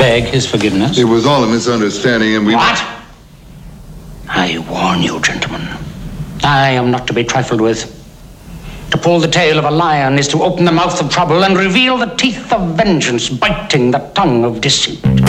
beg his forgiveness? It was all a misunderstanding, and we... What? I warn you, gentlemen. I am not to be trifled with. To pull the tail of a lion is to open the mouth of trouble and reveal the teeth of vengeance, biting the tongue of deceit.